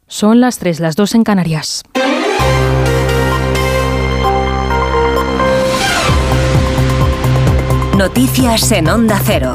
Son las 3, las 2 en Canarias. Noticias en Onda Cero.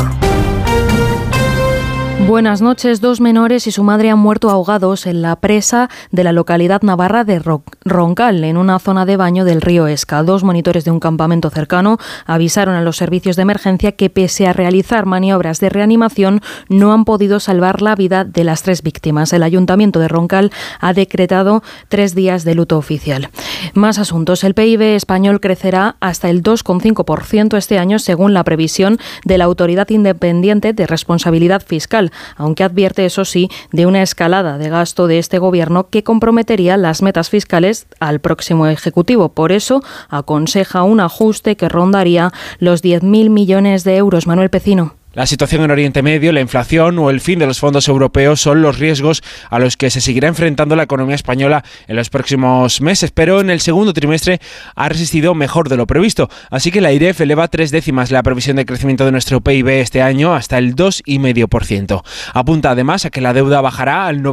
Buenas noches. 2 menores y su madre han muerto ahogados en la presa de la localidad navarra de Roncal, en una zona de baño del río Esca. 2 monitores de un campamento cercano avisaron a los servicios de emergencia que, pese a realizar maniobras de reanimación, no han podido salvar la vida de las 3 víctimas. El Ayuntamiento de Roncal ha decretado 3 días de luto oficial. Más asuntos. El PIB español crecerá hasta el 2,5% este año, según la previsión de la Autoridad Independiente de Responsabilidad Fiscal, aunque advierte, eso sí, de una escalada de gasto de este gobierno que comprometería las metas fiscales al próximo Ejecutivo. Por eso aconseja un ajuste que rondaría los 10.000 millones de euros. Manuel Pecino. La situación en Oriente Medio, la inflación o el fin de los fondos europeos son los riesgos a los que se seguirá enfrentando la economía española en los próximos meses, pero en el segundo trimestre ha resistido mejor de lo previsto. Así que la AIREF eleva 3 décimas la previsión de crecimiento de nuestro PIB este año hasta el 2,5%. Apunta además a que la deuda bajará al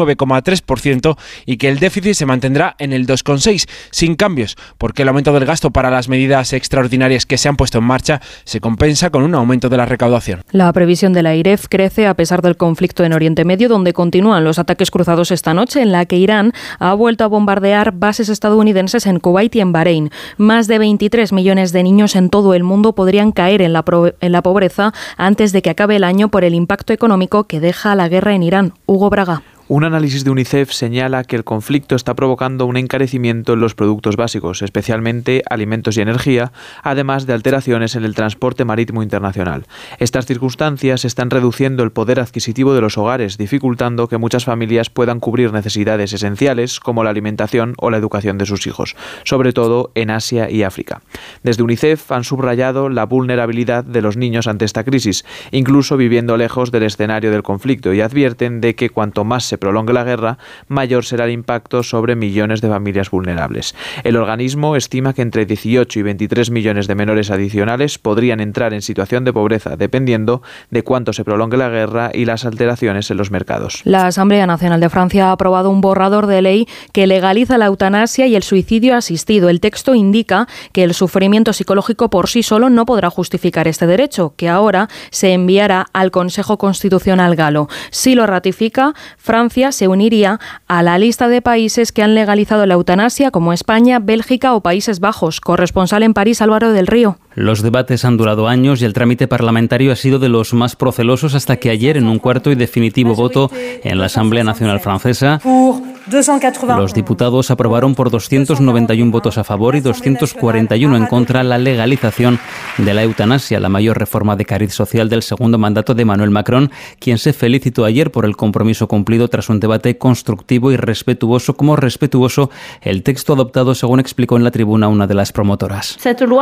99,3% y que el déficit se mantendrá en el 2,6%, sin cambios, porque el aumento del gasto para las medidas extraordinarias que se han puesto en marcha se compensa con un aumento de la recaudación. La previsión de la AIREF crece a pesar del conflicto en Oriente Medio, donde continúan los ataques cruzados esta noche, en la que Irán ha vuelto a bombardear bases estadounidenses en Kuwait y en Bahrein. Más de 23 millones de niños en todo el mundo podrían caer en la pobreza antes de que acabe el año por el impacto económico que deja la guerra en Irán. Hugo Braga. Un análisis de UNICEF señala que el conflicto está provocando un encarecimiento en los productos básicos, especialmente alimentos y energía, además de alteraciones en el transporte marítimo internacional. Estas circunstancias están reduciendo el poder adquisitivo de los hogares, dificultando que muchas familias puedan cubrir necesidades esenciales como la alimentación o la educación de sus hijos, sobre todo en Asia y África. Desde UNICEF han subrayado la vulnerabilidad de los niños ante esta crisis, incluso viviendo lejos del escenario del conflicto, y advierten de que cuanto más se prolongue la guerra, mayor será el impacto sobre millones de familias vulnerables. El organismo estima que entre 18 y 23 millones de menores adicionales podrían entrar en situación de pobreza, dependiendo de cuánto se prolongue la guerra y las alteraciones en los mercados. La Asamblea Nacional de Francia ha aprobado un borrador de ley que legaliza la eutanasia y el suicidio asistido. El texto indica que el sufrimiento psicológico por sí solo no podrá justificar este derecho, que ahora se enviará al Consejo Constitucional galo. Si lo ratifica, Francia se uniría a la lista de países que han legalizado la eutanasia, como España, Bélgica o Países Bajos. Corresponsal en París, Álvaro del Río. Los debates han durado años y el trámite parlamentario ha sido de los más procelosos hasta que ayer, en un cuarto y definitivo voto en la Asamblea Nacional Francesa, los diputados aprobaron por 291 votos a favor y 241 en contra la legalización de la eutanasia, la mayor reforma de cariz social del segundo mandato de Emmanuel Macron, quien se felicitó ayer por el compromiso cumplido tras un debate constructivo y respetuoso, como respetuoso el texto adoptado, según explicó en la tribuna una de las promotoras.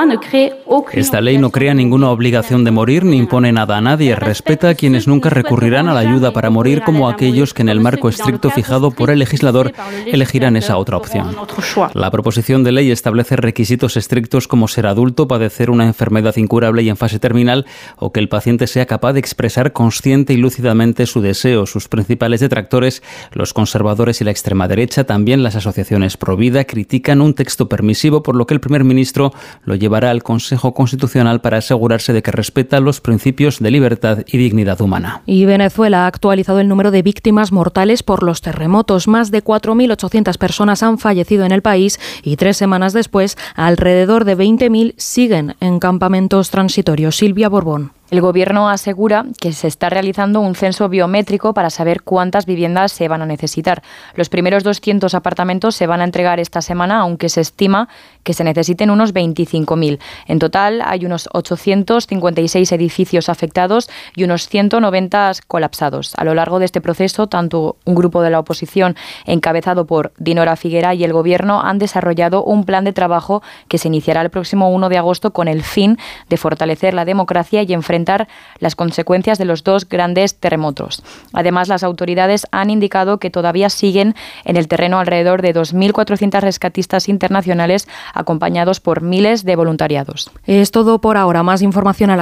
Esta ley no crea ninguna obligación de morir ni impone nada a nadie. Respeta a quienes nunca recurrirán a la ayuda para morir, como aquellos que en el marco estricto fijado por el legislador elegirán esa otra opción. La proposición de ley establece requisitos estrictos como ser adulto, padecer una enfermedad incurable y en fase terminal, o que el paciente sea capaz de expresar consciente y lúcidamente su deseo. Sus principales detractores, los conservadores y la extrema derecha, también las asociaciones pro vida, critican un texto permisivo, por lo que el primer ministro lo llevará al Consejo Constitucional para asegurarse de que respeta los principios de libertad y dignidad humana. Y Venezuela ha actualizado el número de víctimas mortales por los terremotos. Más de 4.800 personas han fallecido en el país y 3 semanas después, alrededor de 20.000 siguen en campamentos transitorios. Silvia Borbón. El Gobierno asegura que se está realizando un censo biométrico para saber cuántas viviendas se van a necesitar. Los primeros 200 apartamentos se van a entregar esta semana, aunque se estima que se necesiten unos 25.000. En total hay unos 856 edificios afectados y unos 190 colapsados. A lo largo de este proceso, tanto un grupo de la oposición encabezado por Dinora Figuera y el Gobierno han desarrollado un plan de trabajo que se iniciará el próximo 1 de agosto con el fin de fortalecer la democracia y enfrentar las consecuencias de los 2 grandes terremotos. Además, las autoridades han indicado que todavía siguen en el terreno alrededor de 2.400 rescatistas internacionales acompañados por miles de voluntariados. Es todo por ahora. Más información a las